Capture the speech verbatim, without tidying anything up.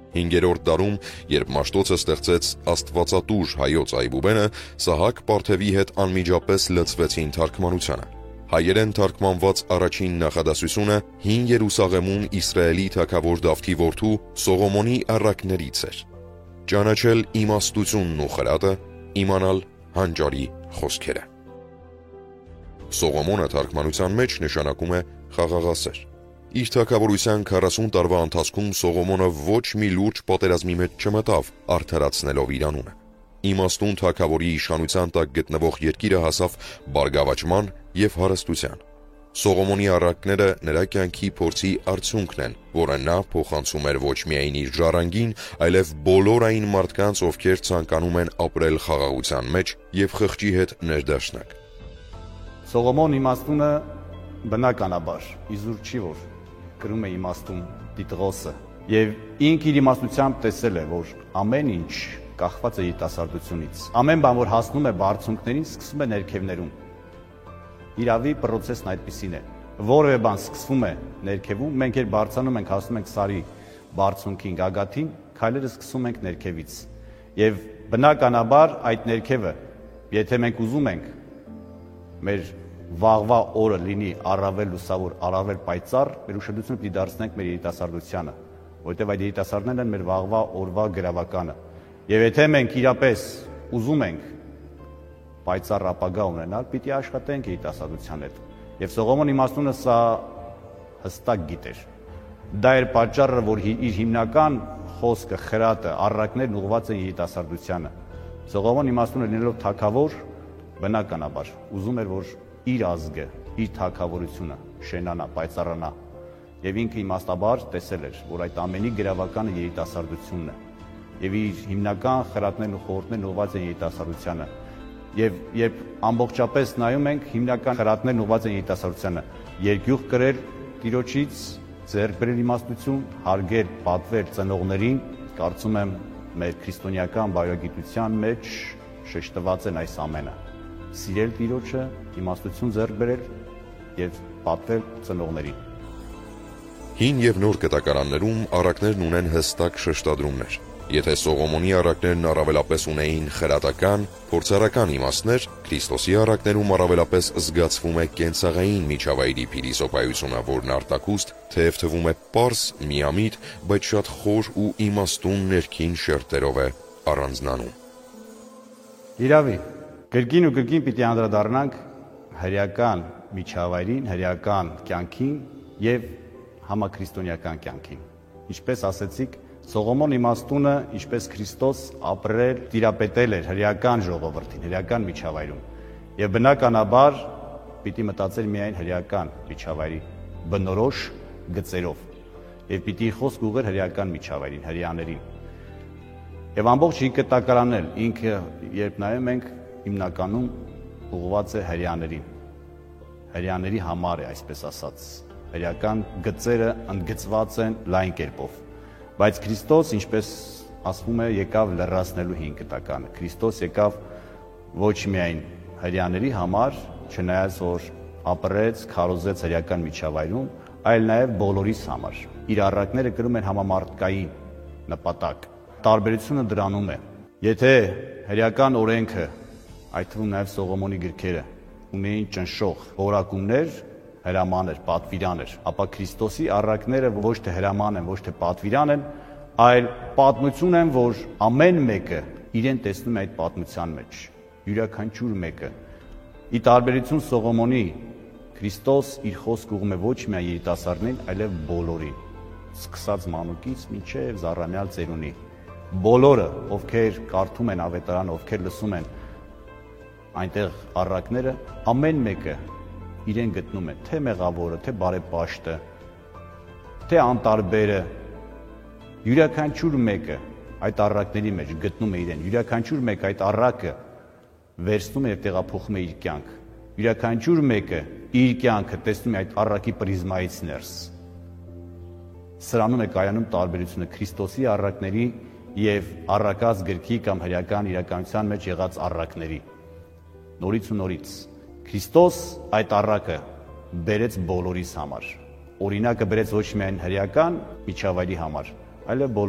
Հինգերորդ դարում, երբ Մաշտոցը ստեղծեց Աստվածատուր հայոց այբուբենը, Սահակ Պարթևի հետ անմիջապես լծվեցին թարգմանությանը։ Հայերեն թարգմանված առաջին նախադասությունը Հին Երուսաղեմում Իսրայելի թագավոր Դավթի որդու Սողոմոնի առակներից էր. ճանաչել իմաստությունն ու խրատը, իմանալ հանճարի խոսքերը։ Սողոմոնը թարգմանության մեջ նշանակում է խաղաղասեր։ Իր թագավորության քառասուն տարվա ընթացքում Սողոմոնը ոչ մի լուրջ պատերազմի մեջ չմտավ, արդարացնելով իր անունը։ Իմաստուն թագավորի իշխանության տակ գտնվող երկիրը հասավ բարգավաճման և հարստության։ Սողոմոնի առակները նրա կյանքի փորձի արդյունքն են, որը նա փոխանցում էր ոչ միայն իր ժառանգին, այլև բոլոր այն մարդկանց, ովքեր ցանկանում են ապրել խաղաղության մեջ և խղճի հետ ներդաշնակ։ Սողոմոն իմաստունը բնականաբար իզուր չի, որ կրում է իմաստուն Տիտղոսը, և ինք իր իմաստությամբ տեսել է, որ ամեն ինչ կախված է երիտասարդությունից։ Ամեն բան, որ հասնում է բարձունքներին, սկսում է ներքևներում։ Իրավի պրոցեսն այդպիսին է։ Որևէ բան սկսվում է ներքևում, մենք երբ բարձրանում ենք, հասնում ենք սարի բարձունքին, գագաթին, քայլերը սկսում ենք ներքևից։ Եվ բնականաբար այդ ներքևը, եթե մենք ուզում ենք մեր վաղվա օրը լինի առավել լուսավոր, առավել պայծառ, մեր ուշադրությունը պիտի դարձնենք մեր երիտասարդությանը, որովհետև այդ երիտասարդներն են մեր վաղվա օրվա գրավականը։ Եվ եթե մենք իրապես ուզում ենք պայծառ ապագա ունենալ, պիտի աշխատենք երիտասարդության հետ։ Եվ Սողոմոն իմաստունը սա հստակ գիտեր։ Դա էր պատճառը, որ իր հիմնական խոսքը, խրատը, առակներն ուղղված են երիտասարդությանը։ Սողոմոն իմաստունը լինելով թագավոր, բնականաբար ուզում էր, որ իր ազգը, իր թագավորությունը շենանա, պայծառանա։ Եվ ինքը իմաստաբար տեսել էր, որ այդ ամենի գրավականը երիտասարդությունն է։ Եվ իր հիմնական խրատներն ու խորհուրդներն ուղղված են երիտասարդությանը։ Եվ երբ ամբողջապես նայում ենք, հիմնական խրատներն ուղղված են երիտասարդությանը, երկյուղ կրել Տիրոջից, ձեռք բերել իմաստություն, հարգել, պատվել ծնողներին, կարծում եմ մեր քրիստոնեական բարոյագիտության մեջ շեշտված են այս ամենը։ Սիրել Տիրոջը, իմաստություն ձեռք բերել և պատվել ծնողներին։ Հին և նոր կտակարաններում առակներն ունեն հստակ շեշտադրումներ։ Եթե Սողոմոնի առակներն առավելապես ունեին խրատական, փորձառական իմաստներ, Քրիստոսի առակներում առավելապես զգացվում է կենցաղային միջավայրի փիլիսոփայությունը, որն արտաքուստ թեև թվում է պարզ, միամիտ, բայց շատ խոր ու իմաստուն ներքին շերտերով է առանձնանում։ Իրավի, կրկին ու կրկին պիտի անդրադառնանք հրեական միջավայրին, հրեական կյանքին և համաքրիստոնեական կյանքին։ Ինչպես ասեցիք, Սողոմոն իմաստունը, ինչպես Քրիստոս, ապրել, տիրապետել էր հրեական ժողովրդին, հրեական միջավայրում։ Եվ բնականաբար պիտի մտածեր միայն հրեական միջավայրի բնորոշ գծերով։ Եվ պիտի խոսք ուղղեր հրեական միջավայրին, հրեաներին։ Եվ ամբողջ իր կտակարանն էլ ինքը, երբ նայում ենք, հիմնականում ուղղված է հրեաներին։ Հրեաների համար է, այսպես ասած։ Հրեական գծերը ընդգծված են լայն կերպով։ Բայց Քրիստոս, ինչպես ասվում է, եկավ լրացնելու հին կտականը։ Քրիստոս եկավ ոչ միայն հրեաների համար, չնայած որ ապրեց, քարոզեց հրեական միջավայրում, այլ նաև բոլորիս համար։ Իր առակները կրում են համամարտկային նպատակ։ Տարբերությունը դրանում է։ Եթե հրեական օրենքը, այդ թվում նաև Սողոմոնի գրքերը, ունեին ճնշող որակումներ, հրաման էր, պատվիրան էր, ապա Քրիստոսի առակները ոչ թե հրաման են, ոչ թե պատվիրան են, այլ պատմություն են, որ ամեն մեկը իրեն տեսնում է այդ պատմության մեջ, յուրաքանչյուր մեկը։ Ի տարբերություն Սողոմոնի, Քրիստոս իր խոսքը ուղղում է ոչ միայն երիտասարդներին, այլև բոլորին, սկսած մանուկից մինչև զառամյալ ծերունի։ Բոլորը, ովքեր կարդում են ավետարանը, ովքեր լսում են այնտեղ առակները, ամեն մեկը իրեն գտնում է, թե մեղավորը, թե բարեպաշտը, թե անտարբերը, յուրաքանչյուր մեկը այդ առակների մեջ գտնում է իրեն, յուրաքանչյուր մեկ այդ առակը վերցնում է և տեղափոխում է իր կյանք, յուրաքանչյուր մեկը իր կյանքը տեսնում է այդ առակի պրիզմայից ներս։ Սրանում է կայանում տարբերությունը Քրիստոսի առակների և առակած գրքի կամ հրեական իրականության մեջ եղած առակների։ Նորից ու նորից Քրիստոս այդ առակը բերեց բոլորիս համար։ Օրինակը բերեց ոչ միայն հրեական միջավայրի համար, այլև բոլորիս